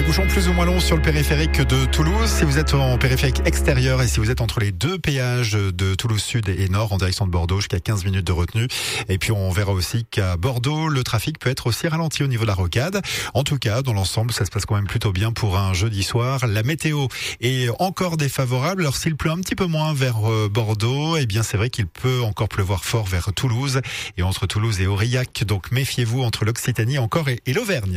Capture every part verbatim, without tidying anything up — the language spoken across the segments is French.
bouchons plus ou moins longs sur le périphérique de Toulouse. Si vous êtes en périphérique extérieur et si vous êtes entre les deux péages de Toulouse Sud et Nord en direction de Bordeaux, jusqu'à quinze minutes de retenue. Et puis on verra aussi qu'à Bordeaux, le trafic peut être aussi ralenti au niveau de la rocade. En tout cas, dans l'ensemble, ça se passe quand même plutôt bien pour un jeudi soir. La météo est encore défavorable. Alors s'il pleut un petit peu moins vers Bordeaux, eh bien c'est vrai qu'il peut encore pleuvoir fort vers Toulouse et entre Toulouse et Aurillac. Donc méfiez-vous entre l'Occitanie encore et, et l'Auvergne.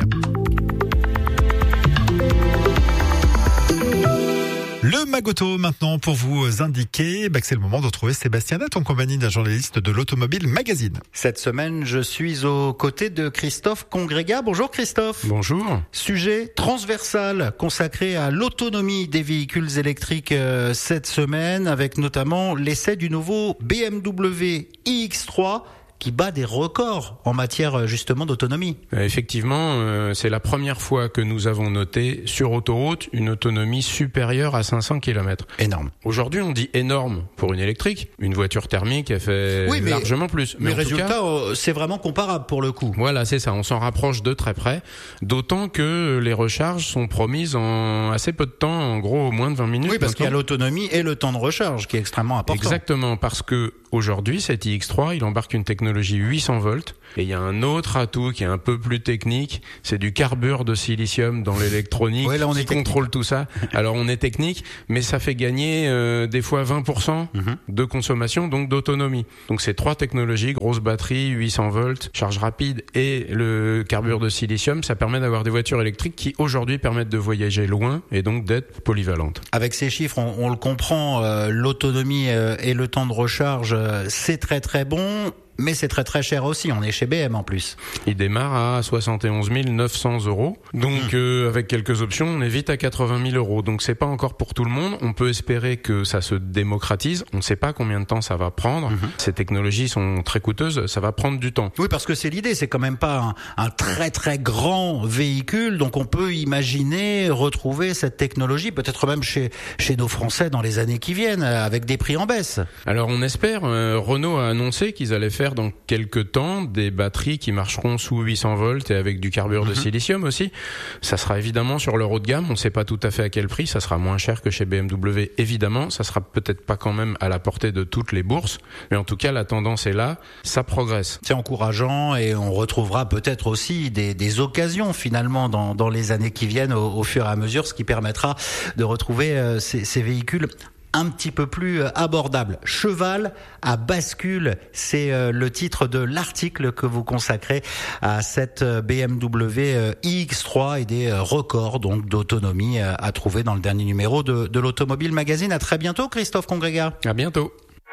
Le Magoto maintenant pour vous indiquer bah, que c'est le moment de retrouver Sébastien Natt en compagnie d'un journaliste de l'Automobile Magazine. Cette semaine, je suis aux côtés de Christophe Congrégat. Bonjour Christophe. Bonjour. Sujet transversal consacré à l'autonomie des véhicules électriques euh, cette semaine, avec notamment l'essai du nouveau B M W i X trois qui bat des records en matière justement d'autonomie. Effectivement, euh, c'est la première fois que nous avons noté sur autoroute une autonomie supérieure à cinq cents kilomètres. Énorme. Aujourd'hui, on dit énorme pour une électrique. Une voiture thermique, elle fait oui, mais, largement plus. Mais, mais résultat, cas, c'est vraiment comparable pour le coup. Voilà, c'est ça. On s'en rapproche de très près. D'autant que les recharges sont promises en assez peu de temps, en gros moins de vingt minutes. Oui, parce maintenant. qu'il y a l'autonomie et le temps de recharge qui est extrêmement important. Exactement, parce que aujourd'hui, cet i X trois, il embarque une technologie huit cents volts. Et il y a un autre atout qui est un peu plus technique, c'est du carbure de silicium dans l'électronique ouais, là, on qui est contrôle tout ça. Alors on est technique, mais ça fait gagner euh, des fois vingt pour cent mm-hmm. de consommation, donc d'autonomie. Donc c'est trois technologies, grosse batterie, huit cents volts, charge rapide et le carbure de silicium, ça permet d'avoir des voitures électriques qui aujourd'hui permettent de voyager loin et donc d'être polyvalentes. Avec ces chiffres, on, on le comprend, euh, l'autonomie euh, et le temps de recharge, euh, c'est très très bon. Mais c'est très très cher aussi, on est chez B M en plus. Il démarre à soixante et onze mille neuf cents euros. Donc mmh. euh, avec quelques options, on est vite à quatre-vingt mille euros. Donc c'est pas encore pour tout le monde. On peut espérer que ça se démocratise. On ne sait pas combien de temps ça va prendre. Mmh. Ces technologies sont très coûteuses, ça va prendre du temps. Oui, parce que c'est l'idée, c'est quand même pas un, un très très grand véhicule. Donc on peut imaginer retrouver cette technologie, peut-être même chez, chez nos Français dans les années qui viennent, avec des prix en baisse. Alors on espère. Euh, Renault a annoncé qu'ils allaient faire dans quelques temps des batteries qui marcheront sous huit cents volts et avec du carbure mmh. de silicium aussi. Ça sera évidemment sur leur haut de gamme, on ne sait pas tout à fait à quel prix, ça sera moins cher que chez B M W évidemment, ça sera peut-être pas quand même à la portée de toutes les bourses, mais en tout cas la tendance est là, ça progresse. C'est encourageant et on retrouvera peut-être aussi des, des occasions finalement dans, dans les années qui viennent au, au fur et à mesure, ce qui permettra de retrouver euh, ces, ces véhicules un petit peu plus abordable. Cheval à bascule, c'est le titre de l'article que vous consacrez à cette B M W i X trois et des records donc d'autonomie à trouver dans le dernier numéro de, de l'Automobile Magazine. À très bientôt, Christophe Congrégat. À bientôt.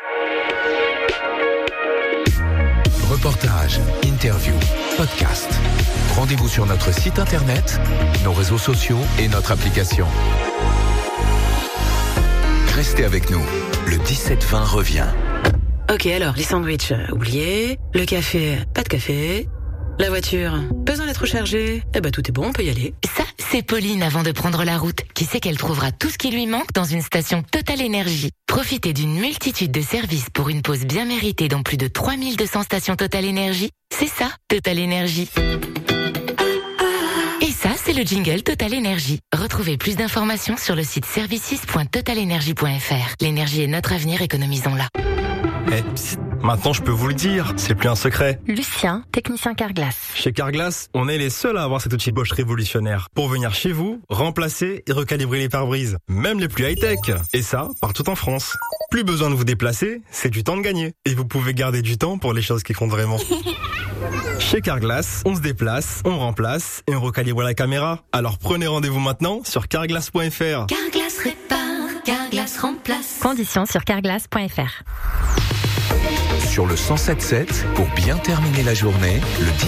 Reportage, interview, podcast. Rendez-vous sur notre site internet, nos réseaux sociaux et notre application. Restez avec nous, le dix-sept vingt revient. Ok, alors, les sandwichs, euh, oubliés. Le café, pas de café. La voiture, besoin d'être rechargée. Eh ben, tout est bon, on peut y aller. Ça, c'est Pauline avant de prendre la route, qui sait qu'elle trouvera tout ce qui lui manque dans une station Total Énergie. Profitez d'une multitude de services pour une pause bien méritée dans plus de trois mille deux cents stations Total Énergie. C'est ça, Total Énergie. Et ça, c'est le jingle Total Énergie. Retrouvez plus d'informations sur le site services point total énergie point f r. L'énergie est notre avenir, économisons-la. Eh, psst, maintenant je peux vous le dire, c'est plus un secret. Lucien, technicien Carglass. Chez Carglass, on est les seuls à avoir cet outil Bosch révolutionnaire pour venir chez vous, remplacer et recalibrer les pare-brises, même les plus high-tech. Et ça, partout en France. Plus besoin de vous déplacer, c'est du temps de gagner. Et vous pouvez garder du temps pour les choses qui comptent vraiment. Chez Carglass, on se déplace, on remplace et on recalibre la caméra. Alors prenez rendez-vous maintenant sur carglass point f r. Carglass répare, Carglass remplace. Conditions sur carglass point f r. Sur le cent sept sept, pour bien terminer la journée, le